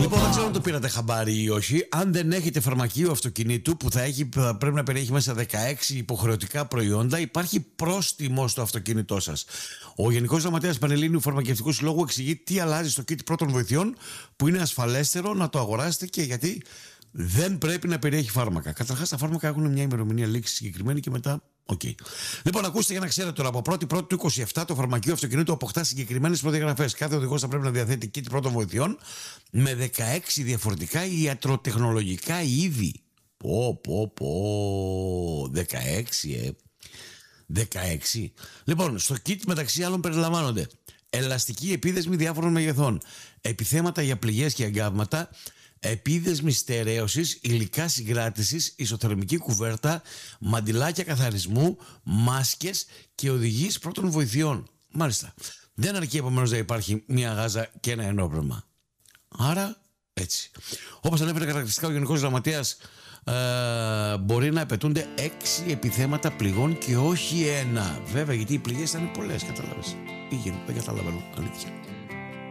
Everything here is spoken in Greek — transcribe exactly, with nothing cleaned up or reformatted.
Λοιπόν, δεν ξέρω αν το πήρατε χαμπάρι ή όχι. Αν δεν έχετε φαρμακείο αυτοκινήτου που θα, έχει, θα πρέπει να περιέχει μέσα δεκαέξι υποχρεωτικά προϊόντα, υπάρχει πρόστιμο στο αυτοκίνητό σας. Ο Γενικός Γραμματέας Πανελλήνιου Φαρμακευτικού Συλλόγου εξηγεί τι αλλάζει στο kit πρώτων βοηθειών που είναι ασφαλέστερο να το αγοράσετε και γιατί δεν πρέπει να περιέχει φάρμακα. Καταρχάς, τα φάρμακα έχουν μια ημερομηνία λήξη συγκεκριμένη και μετά. Οκ. Okay. Λοιπόν, ακούστε για να ξέρετε τώρα, από πρώτη πρώτη του είκοσι επτά το φαρμακείο αυτοκινήτου αποκτά συγκεκριμένες προδιαγραφές. Κάθε οδηγός θα πρέπει να διαθέτει kit πρώτων βοηθειών με δεκαέξι διαφορετικά ιατροτεχνολογικά είδη. Πω, πω, πω. δεκαέξι, ε. δεκαέξι. Λοιπόν, στο kit μεταξύ άλλων περιλαμβάνονται ελαστική επίδεσμη διάφορων μεγεθών, επιθέματα για πληγές και εγκάβματα, επίδεσμη στερέωσης, υλικά συγκράτησης, ισοθερμική κουβέρτα, μαντιλάκια καθαρισμού, μάσκες και οδηγίες πρώτων βοηθειών. Μάλιστα. Δεν αρκεί επομένως να υπάρχει μία γάζα και ένα ενόπνευμα. Άρα, έτσι. Όπως ανέφερε χαρακτηριστικά ο Γενικός Γραμματέας, ε, μπορεί να απαιτούνται έξι επιθέματα πληγών και όχι ένα. Βέβαια, γιατί οι πληγές ήταν πολλές, κατάλαβες. Πήγαινε, δεν καταλαβαίνω, αλήθεια.